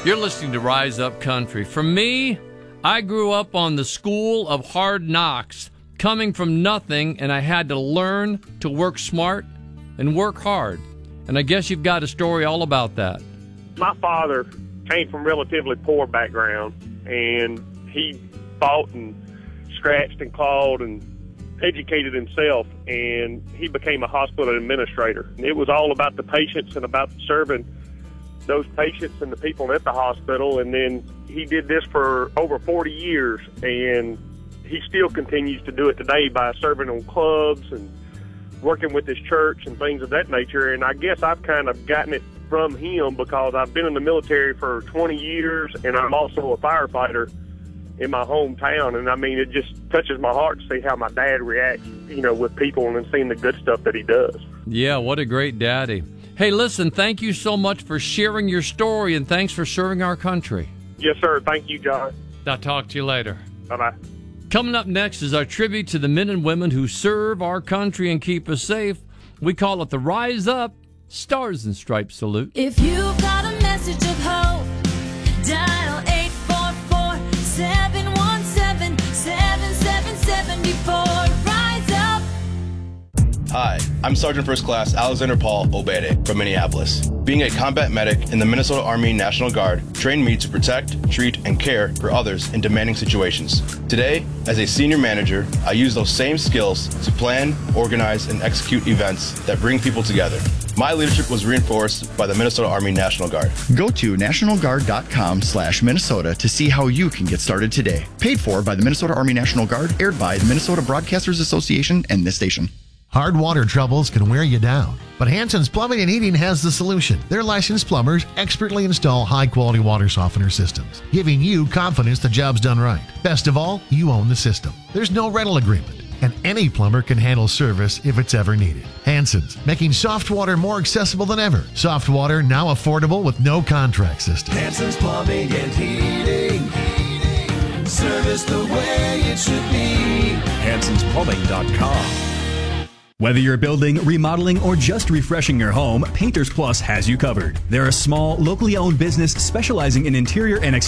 You're listening to Rise Up Country. For me, I grew up on the school of hard knocks, coming from nothing, and I had to learn to work smart and work hard. And I guess you've got a story all about that. My father came from relatively poor background, and he fought and scratched and clawed and educated himself, and he became a hospital administrator. And it was all about the patients and about serving those patients and the people at the hospital. And then he did this for over 40 years, and he still continues to do it today by serving on clubs and working with his church and things of that nature. And I guess I've kind of gotten it from him because I've been in the military for 20 years, and I'm also a firefighter in my hometown. And I mean, it just touches my heart to see how my dad reacts, with people and seeing the good stuff that he does. Yeah, what a great daddy. Hey, listen, thank you so much for sharing your story, and thanks for serving our country. Yes, sir. Thank you, John. I'll talk to you later. Bye-bye. Coming up next is our tribute to the men and women who serve our country and keep us safe. We call it the Rise Up Stars and Stripes Salute. If you've got a message of hope, dial 844-717-7774. Rise up. Hi, I'm Sergeant First Class Alexander Paul Obede from Minneapolis. Being a combat medic in the Minnesota Army National Guard trained me to protect, treat, and care for others in demanding situations. Today, as a senior manager, I use those same skills to plan, organize, and execute events that bring people together. My leadership was reinforced by the Minnesota Army National Guard. Go to nationalguard.com/Minnesota to see how you can get started today. Paid for by the Minnesota Army National Guard, aired by the Minnesota Broadcasters Association and this station. Hard water troubles can wear you down, but Hanson's Plumbing and Heating has the solution. Their licensed plumbers expertly install high-quality water softener systems, giving you confidence the job's done right. Best of all, you own the system. There's no rental agreement, and any plumber can handle service if it's ever needed. Hanson's, making soft water more accessible than ever. Soft water now affordable with no contract system. Hanson's Plumbing and Heating. Service the way it should be. Hanson'sPlumbing.com. Whether you're building, remodeling, or just refreshing your home, Painters Plus has you covered. They're a small, locally owned business specializing in interior and exterior